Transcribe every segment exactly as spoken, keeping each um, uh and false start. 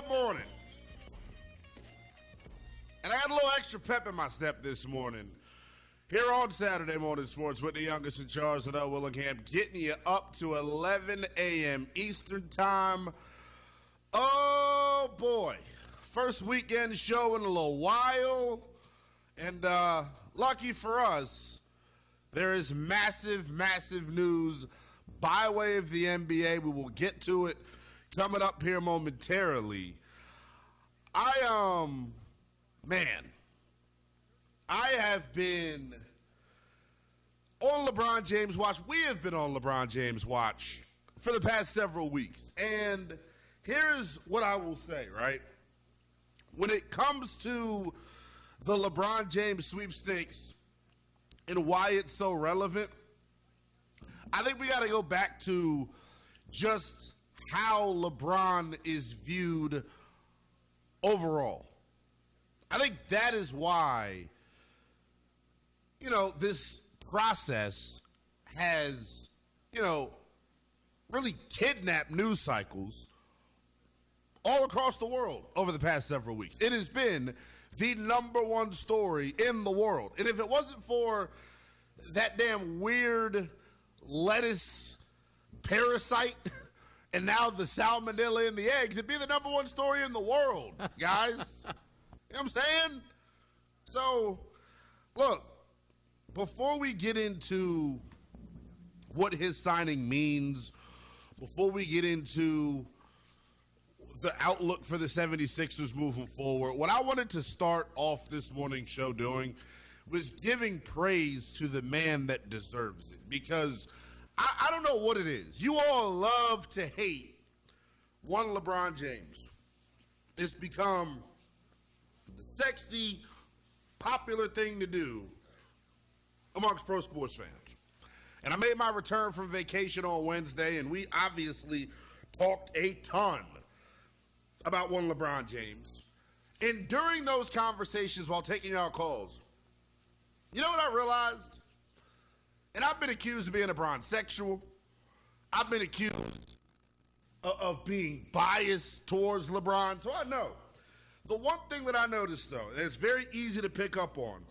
morning. And I had a little extra pep in my step this morning. Here on Saturday Morning Sports with the youngest in charge, Liddell Willingham, getting you up to eleven a.m. Eastern Time. Oh, boy. First weekend show in a little while. And uh, lucky for us, there is massive, massive news by way of the N B A. We will get to it coming up here momentarily. I, um, man, I have been on LeBron James watch. We have been on LeBron James watch for the past several weeks. And here's what I will say, right? When it comes to the LeBron James sweepstakes and why it's so relevant, I think we got to go back to just how LeBron is viewed overall. I think that is why, you know, this process has, you know, really kidnapped news cycles all across the world over the past several weeks. It has been the number one story in the world. And if it wasn't for that damn weird lettuce parasite and now the salmonella in the eggs, it'd be the number one story in the world, guys. You know what I'm saying? So, look, before we get into what his signing means, before we get into the outlook for the seventy-sixers moving forward, what I wanted to start off this morning's show doing was giving praise to the man that deserves it. Because I, I don't know what it is. You all love to hate one LeBron James. It's become the sexy, popular thing to do amongst pro sports fans. And I made my return from vacation on Wednesday, and we obviously talked a ton about one LeBron James. And during those conversations while taking our calls, you know what I realized? And I've been accused of being a Bron-sexual. I've been accused of, of being biased towards LeBron. So I know. The one thing that I noticed, though, and it's very easy to pick up on,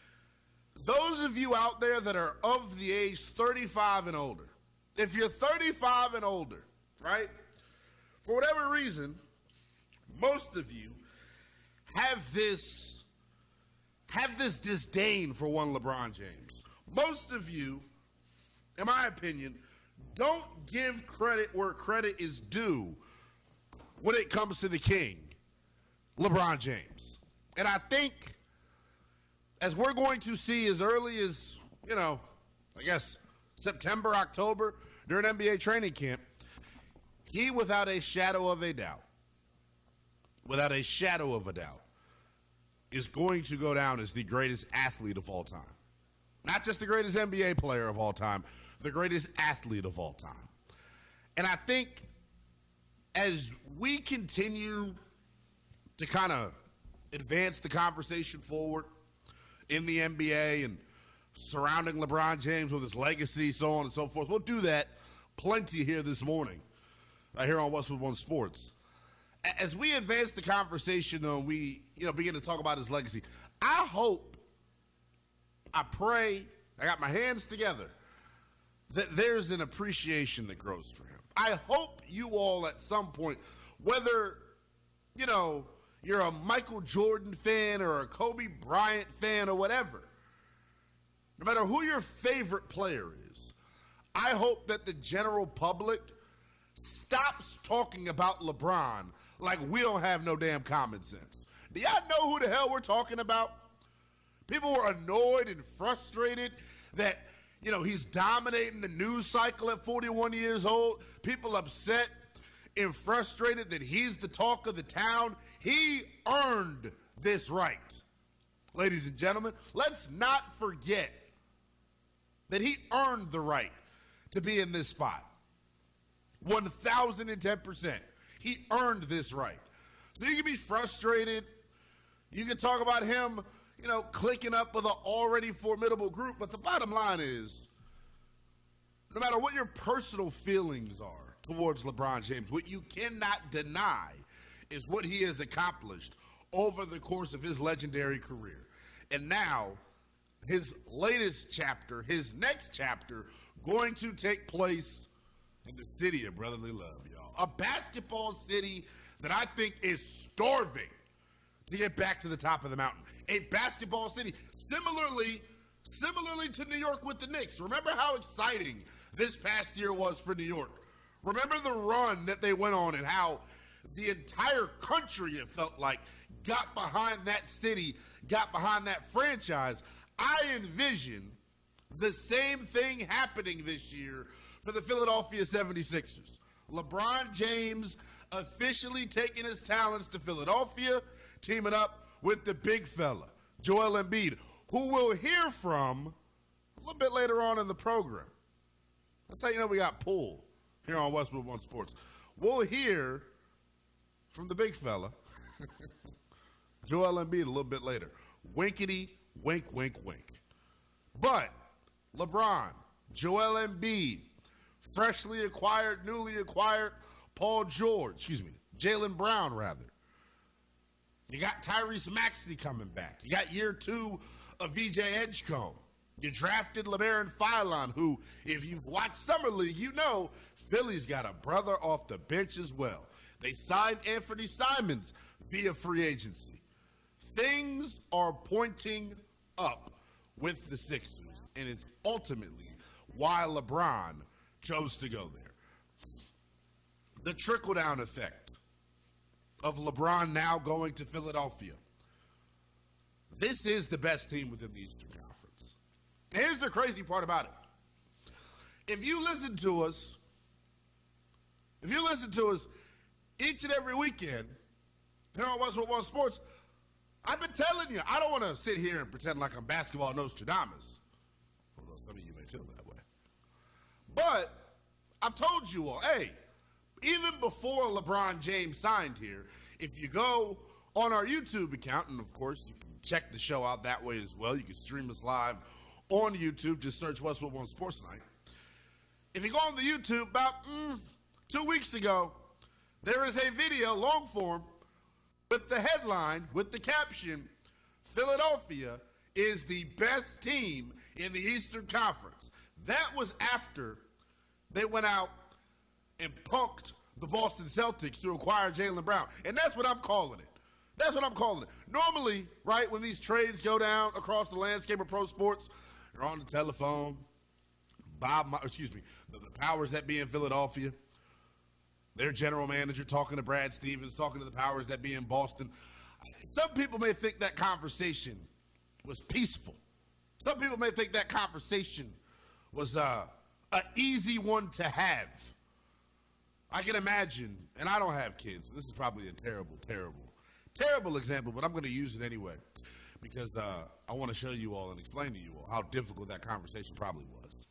those of you out there that are of the age thirty-five and older, if you're thirty-five and older, right, for whatever reason, most of you have this have this disdain for one LeBron James. Most of you, in my opinion, don't give credit where credit is due when it comes to the king, LeBron James. And I think, as we're going to see as early as, you know, I guess September, October, during N B A training camp, he, without a shadow of a doubt, without a shadow of a doubt, is going to go down as the greatest athlete of all time. Not just the greatest N B A player of all time, the greatest athlete of all time. And I think as we continue to kind of advance the conversation forward in the N B A and surrounding LeBron James with his legacy, so on and so forth, we'll do that plenty here this morning, right here on Westwood One Sports. As we advance the conversation, though, we you know begin to talk about his legacy, I hope, I pray, I got my hands together, that there's an appreciation that grows for him. I hope you all at some point, whether, you know, you're a Michael Jordan fan or a Kobe Bryant fan or whatever, no matter who your favorite player is, I hope that the general public stops talking about LeBron like we don't have no damn common sense. Do y'all know who the hell we're talking about? People were annoyed and frustrated that, you know, he's dominating the news cycle at forty-one years old. People upset and frustrated that he's the talk of the town. He earned this right. Ladies and gentlemen, let's not forget that he earned the right to be in this spot. one thousand ten percent. He earned this right. So you can be frustrated. You can talk about him, you know, clicking up with an already formidable group. But the bottom line is, no matter what your personal feelings are towards LeBron James, what you cannot deny is what he has accomplished over the course of his legendary career. And now, his latest chapter, his next chapter, going to take place in the city of brotherly love, y'all. A basketball city that I think is starving to get back to the top of the mountain. A basketball city, similarly, similarly to New York with the Knicks. Remember how exciting this past year was for New York. Remember the run that they went on and how the entire country, it felt like, got behind that city, got behind that franchise. I envision the same thing happening this year for the Philadelphia seventy-sixers. LeBron James officially taking his talents to Philadelphia, teaming up with the big fella, Joel Embiid, who we'll hear from a little bit later on in the program. That's how you know we got pull here on Westwood One Sports. We'll hear from the big fella, Joel Embiid, a little bit later. Winkety, wink, wink, wink. But LeBron, Joel Embiid, freshly acquired, newly acquired Paul George, excuse me, Jaylen Brown, rather. You got Tyrese Maxey coming back. You got year two of V J Edgecombe. You drafted LeBaron Philon, who, if you've watched Summer League, you know Philly's got a brother off the bench as well. They signed Anthony Simons via free agency. Things are pointing up with the Sixers, and it's ultimately why LeBron chose to go there. The trickle-down effect of LeBron now going to Philadelphia. This is the best team within the Eastern Conference. Here's the crazy part about it. If you listen to us, if you listen to us each and every weekend here on Westwood One Sports, I've been telling you, I don't want to sit here and pretend like I'm basketball Nostradamus. Although some of you may feel that way. But I've told you all, hey, even before LeBron James signed here, if you go on our YouTube account, and of course you can check the show out that way as well. You can stream us live on YouTube. Just search Westwood One Sports Night. If you go on the YouTube, about mm, two weeks ago, there is a video, long form, with the headline, with the caption, Philadelphia is the best team in the Eastern Conference. That was after they went out and punked the Boston Celtics to acquire Jaylen Brown. And that's what I'm calling it. That's what I'm calling it. Normally, right, when these trades go down across the landscape of pro sports, you're on the telephone, Bob, excuse me, the, the powers that be in Philadelphia, their general manager talking to Brad Stevens, talking to the powers that be in Boston. Some people may think that conversation was peaceful. Some people may think that conversation was uh, an easy one to have. I can imagine, and I don't have kids. This is probably a terrible, terrible, terrible example, but I'm going to use it anyway because uh, I want to show you all and explain to you all how difficult that conversation probably was.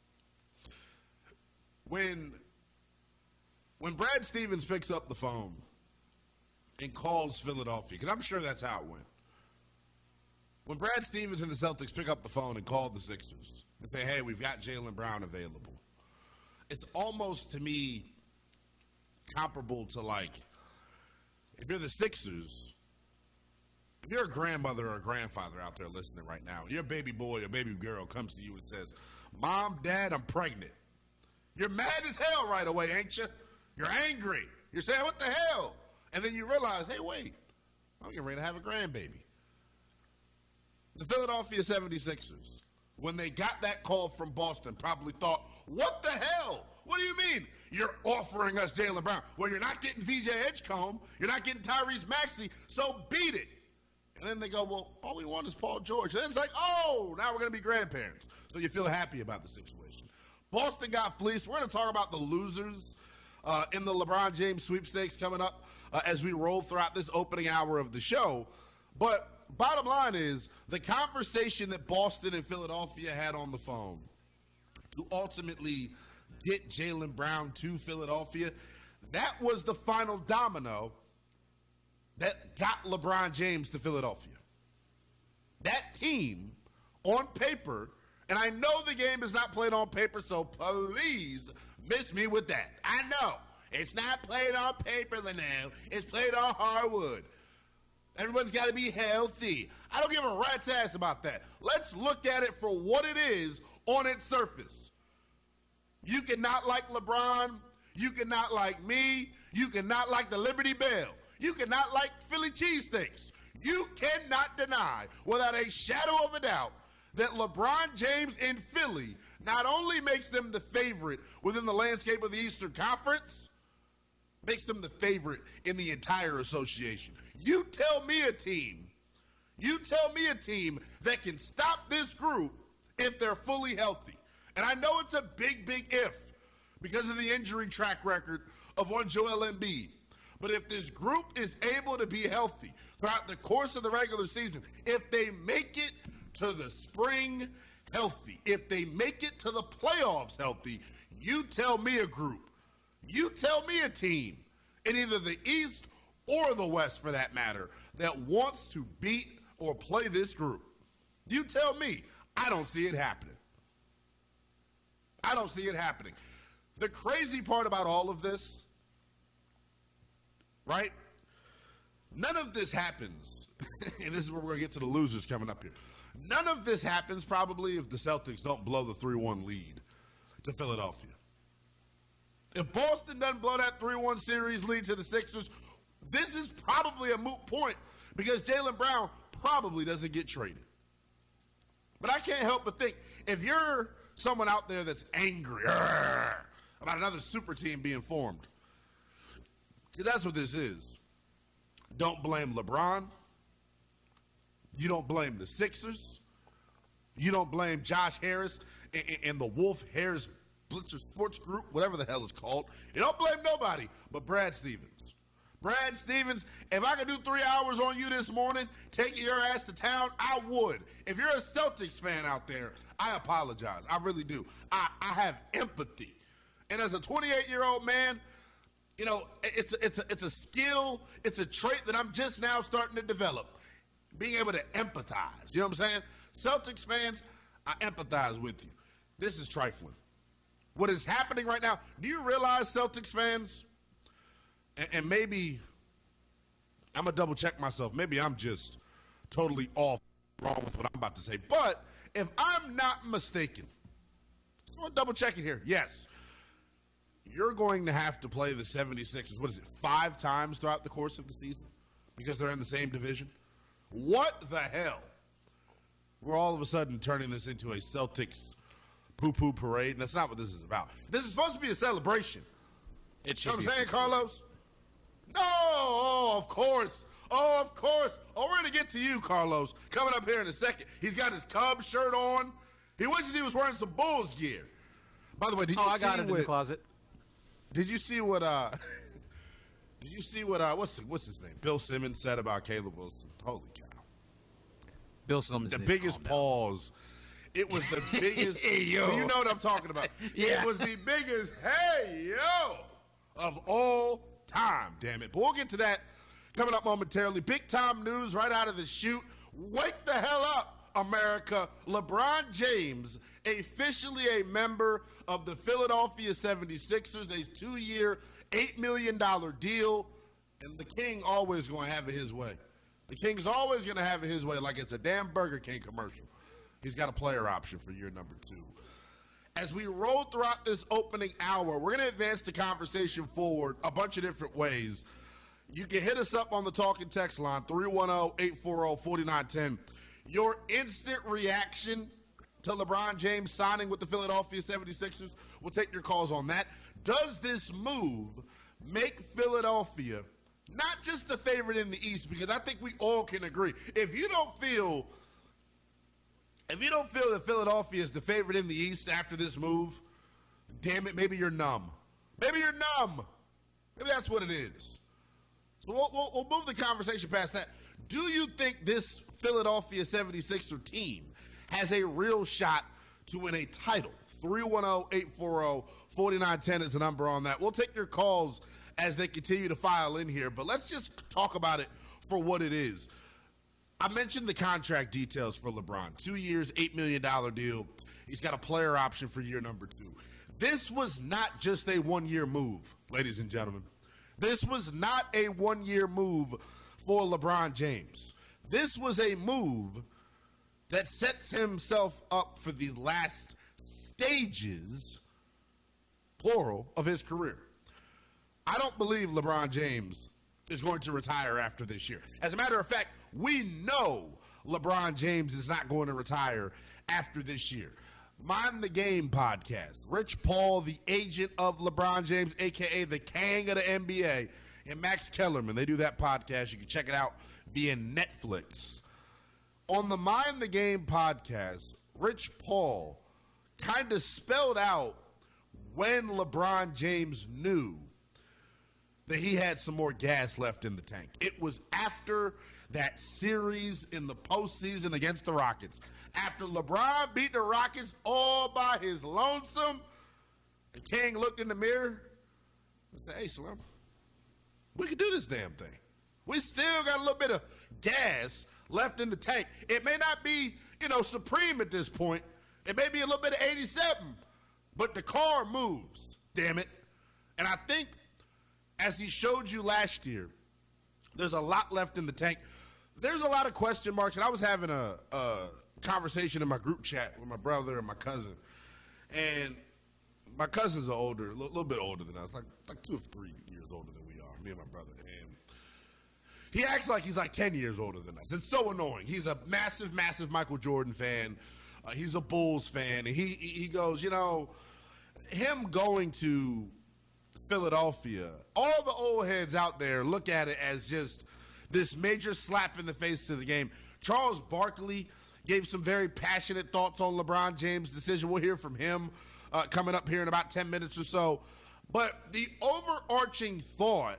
When... When Brad Stevens picks up the phone and calls Philadelphia, because I'm sure that's how it went. When Brad Stevens and the Celtics pick up the phone and call the Sixers and say, hey, we've got Jaylen Brown available, it's almost, to me, comparable to, like, if you're the Sixers, if you're a grandmother or a grandfather out there listening right now, your baby boy or baby girl comes to you and says, Mom, Dad, I'm pregnant. You're mad as hell right away, ain't you? You're angry. You're saying, what the hell? And then you realize, hey, wait, I'm getting ready to have a grandbaby. The Philadelphia seventy-sixers, when they got that call from Boston, probably thought, what the hell? What do you mean you're offering us Jaylen Brown? Well, you're not getting V J Edgecombe. You're not getting Tyrese Maxey, so beat it. And then they go, well, all we want is Paul George. And then it's like, oh, now we're going to be grandparents. So you feel happy about the situation. Boston got fleeced. We're going to talk about the losers Uh, in the LeBron James sweepstakes coming up uh, as we roll throughout this opening hour of the show. But bottom line is the conversation that Boston and Philadelphia had on the phone to ultimately get Jaylen Brown to Philadelphia, that was the final domino that got LeBron James to Philadelphia. That team on paper, and I know the game is not played on paper, so please miss me with that. I know It's not played on paper, Linnell. It's played on hardwood. Everyone's got to be healthy. I don't give a rat's ass about that. Let's look at it for what it is on its surface. You cannot like LeBron. You cannot like me. You cannot like the Liberty Bell. You cannot like Philly cheesesteaks. You cannot deny, without a shadow of a doubt, that LeBron James in Philly not only makes them the favorite within the landscape of the Eastern Conference, makes them the favorite in the entire association. You tell me a team, you tell me a team that can stop this group if they're fully healthy. And I know it's a big, big if because of the injury track record of one Joel Embiid. But if this group is able to be healthy throughout the course of the regular season, if they make it to the spring healthy, if they make it to the playoffs healthy, you tell me a group, you tell me a team in either the East or the West, for that matter, that wants to beat or play this group. You tell me. I don't see it happening. I don't see it happening. The crazy part about all of this, right? None of this happens, and this is where we're going to get to the losers coming up here. None of this happens probably if the Celtics don't blow the three one lead to Philadelphia. If Boston doesn't blow that three one series lead to the Sixers, this is probably a moot point because Jaylen Brown probably doesn't get traded. But I can't help but think, if you're someone out there that's angry argh, about another super team being formed, because that's what this is. Don't blame LeBron. You don't blame the Sixers. You don't blame Josh Harris and, and the Wolf Harris Blitzer Sports Group, whatever the hell it's called. You don't blame nobody but Brad Stevens. Brad Stevens, if I could do three hours on you this morning, taking your ass to town, I would. If you're a Celtics fan out there, I apologize. I really do. I, I have empathy. And as a twenty-eight-year-old man, you know, it's a, it's a, it's a skill, it's a trait that I'm just now starting to develop, being able to empathize. You know what I'm saying? Celtics fans, I empathize with you. This is trifling. What is happening right now, do you realize, Celtics fans, and, and maybe I'm going to double check myself. Maybe I'm just totally off wrong with what I'm about to say. But if I'm not mistaken, so I'm double checking here. Yes. You're going to have to play the seventy-sixers, what is it, five times throughout the course of the season because they're in the same division? What the hell? We're all of a sudden turning this into a Celtics poo-poo parade, and that's not what this is about. This is supposed to be a celebration. It should you know be. what I'm saying, Carlos? No, oh, of course. Oh, of course. Oh, we're going to get to you, Carlos, coming up here in a second. He's got his Cubs shirt on. He wishes he was wearing some Bulls gear. By the way, did you oh, see I got it what, in the closet. Did you see what, uh, did you see what, uh, what's, what's his name? Bill Simmons said about Caleb Wilson. Holy cow. Bill Simmons. The biggest pause. It was the biggest. Hey, yo. So you know what I'm talking about. Yeah. It was the biggest, hey, yo, of all time, damn it. But we'll get to that coming up momentarily. Big time news right out of the chute. Wake the hell up, America. LeBron James, officially a member of the Philadelphia seventy-sixers, a two-year, eight million dollars deal. And the King always going to have it his way. The King's always going to have it his way like it's a damn Burger King commercial. He's got a player option for year number two. As we roll throughout this opening hour, we're going to advance the conversation forward a bunch of different ways. You can hit us up on the talking text line, three one zero, eight four zero, four nine one zero. Your instant reaction to LeBron James signing with the Philadelphia seventy-sixers, we'll take your calls on that. Does this move make Philadelphia not just the favorite in the East? Because I think we all can agree. If you don't feel, if you don't feel that Philadelphia is the favorite in the East after this move, damn it, maybe you're numb. Maybe you're numb. Maybe that's what it is. So we'll, we'll, we'll move the conversation past that. Do you think this Philadelphia seventy-sixer team has a real shot to win a title? three one zero, eight four zero, four nine one zero is the number on that. We'll take your calls as they continue to file in here, but let's just talk about it for what it is. I mentioned the contract details for LeBron. Two years, eight million dollars deal. He's got a player option for year number two. This was not just a one-year move, ladies and gentlemen. This was not a one-year move for LeBron James. This was a move that sets himself up for the last stages, plural, of his career. I don't believe LeBron James is going to retire after this year. As a matter of fact, we know LeBron James is not going to retire after this year. Mind the Game podcast. Rich Paul, the agent of LeBron James, a k a the Kang of the N B A, and Max Kellerman. They do that podcast. You can check it out via Netflix. On the Mind the Game podcast, Rich Paul kind of spelled out when LeBron James knew that he had some more gas left in the tank. It was after that series in the postseason against the Rockets. After LeBron beat the Rockets all by his lonesome, the King looked in the mirror and said, hey, Slim, we can do this damn thing. We still got a little bit of gas left in the tank. It may not be, you know, supreme at this point. It may be a little bit of eighty-seven, but the car moves, damn it. And I think, as he showed you last year, there's a lot left in the tank. There's a lot of question marks, and I was having a, a conversation in my group chat with my brother and my cousin, and my cousins are older, a little, little bit older than us, like like two or three years older than we are, me and my brother. And he acts like he's like ten years older than us. It's so annoying. He's a massive, massive Michael Jordan fan. Uh, he's a Bulls fan, and he he goes, you know, him going to Philadelphia, all the old heads out there look at it as just this major slap in the face to the game. Charles Barkley gave some very passionate thoughts on LeBron James' decision. We'll hear from him uh, coming up here in about ten minutes or so. But the overarching thought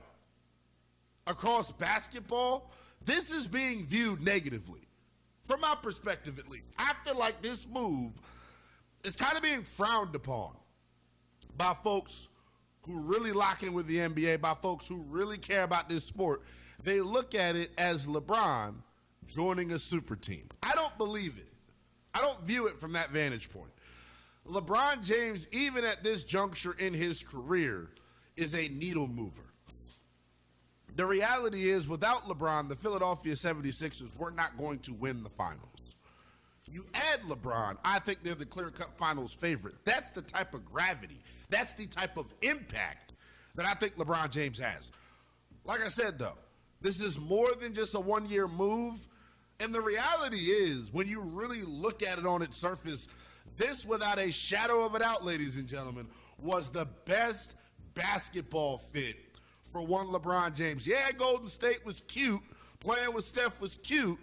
across basketball, this is being viewed negatively, from my perspective at least. After like this move, it's kind of being frowned upon by folks who really lock in with the N B A, by folks who really care about this sport. They look at it as LeBron joining a super team. I don't believe it. I don't view it from that vantage point. LeBron James, even at this juncture in his career, is a needle mover. The reality is, without LeBron, the Philadelphia seventy-sixers were not going to win the finals. You add LeBron, I think they're the clear-cut finals favorite. That's the type of gravity. That's the type of impact that I think LeBron James has. Like I said, though, this is more than just a one-year move. And the reality is, when you really look at it on its surface, this, without a shadow of a doubt, ladies and gentlemen, was the best basketball fit for one LeBron James. Yeah, Golden State was cute. Playing with Steph was cute.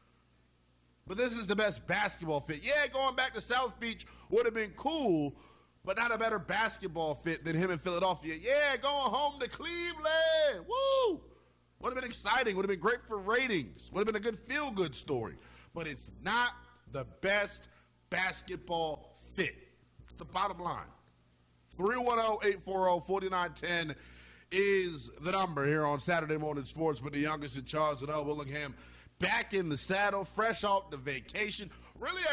But this is the best basketball fit. Yeah, going back to South Beach would have been cool, but not a better basketball fit than him in Philadelphia. Yeah, going home to Cleveland. Woo! Would have been exciting. Would have been great for ratings. Would have been a good feel-good story. But it's not the best basketball fit. It's the bottom line. three one zero, eight four zero, four nine one zero is the number here on Saturday Morning Sports with the youngest in charge, Janelle Willingham, back in the saddle, fresh off the vacation. Really